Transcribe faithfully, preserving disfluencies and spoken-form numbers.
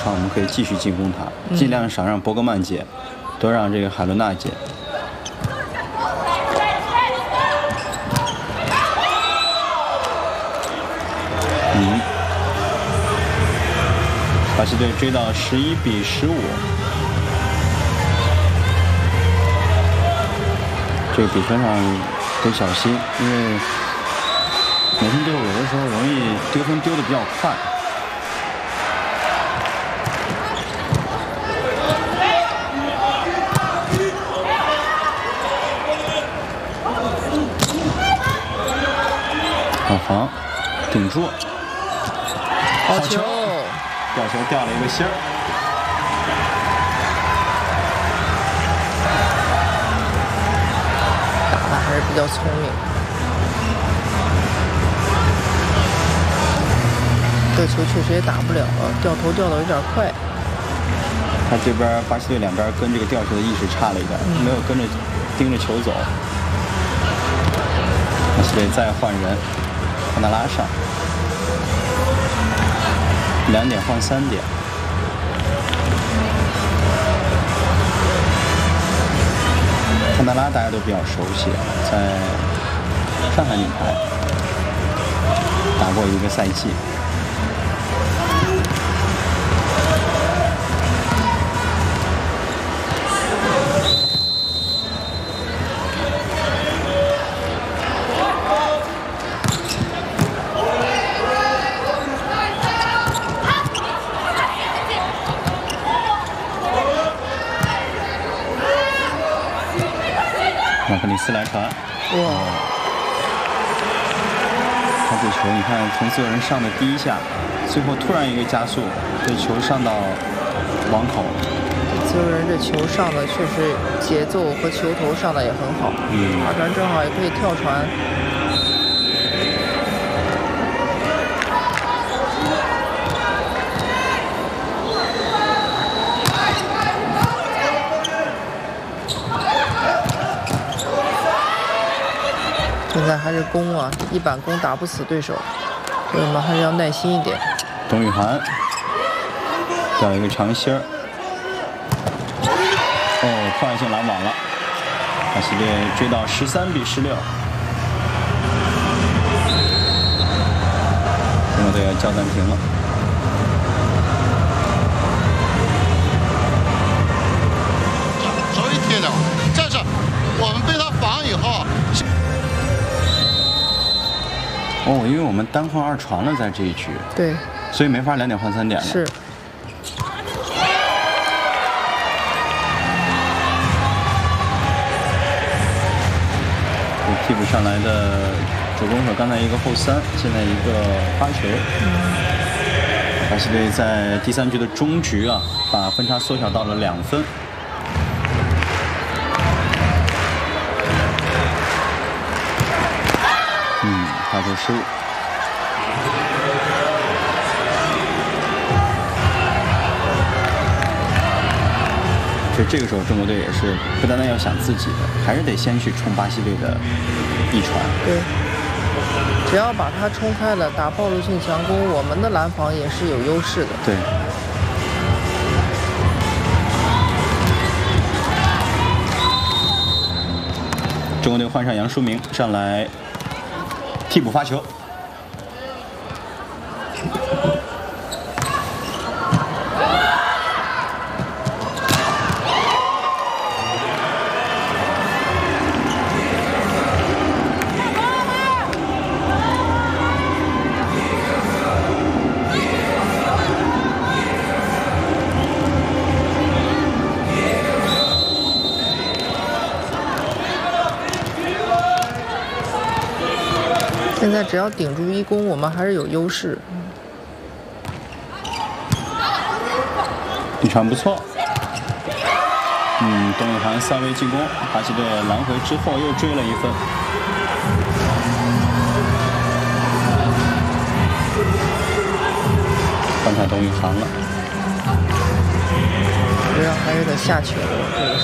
传，我们可以继续进攻他，嗯、尽量少让伯格曼接，多让这个海伦娜接。嗯，巴西队追到十一比十五。这个比分上得小心，因为美军队伍有的时候容易丢分丢得比较快。好防，顶住， 好球， 吊球掉了一个芯儿。 打的还是比较聪明。这球确实也打不了了，掉头掉的有点快。 他这边巴西队两边跟这个吊球的意识差了一点，嗯、没有跟着盯着球走。巴西队再换人，康纳拉上，两点换三点。康纳拉大家都比较熟悉，在上海女排打过一个赛季。马克里斯来传，哇！他这球你看，从自由人上的第一下，最后突然一个加速，这球上到网口。 自由人这球上的确实节奏和球头上的也很好，嗯，二传正好也可以跳传。现在还是攻啊，一板攻打不死对手，所以我们还是要耐心一点。 董雨涵掉一个长芯儿，哦，破坏性拦网了，巴西队追到十三比十六，中国队要叫暂停了。 稍微贴点，但是我们被他防以后。 哦，因为我们单换二传了，在这一局， 对， 所以没法两点换三点了。 是。 替补上来的主攻手，刚才一个后三，现在一个发球。巴西队在第三局的中局啊，把分差缩小到了两分。嗯，发球失误。就这个时候，中国队也是不单单要想自己的，还是得先去冲巴西队的一传。 对，只要把它冲开了，打暴露性强攻，我们的拦防也是有优势的。 对。中国队换上杨书明上来替补发球。 现在只要顶住一攻，我们还是有优势。 一传不错。嗯，董雨涵三维进攻，巴西队拦回之后又追了一分。换下董雨涵了。 主要还是得下球。